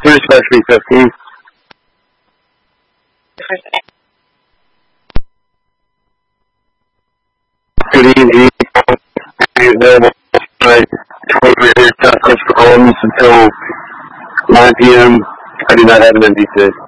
British Bash 350. Good evening. My totally until 9 p.m. I do not have an NBC.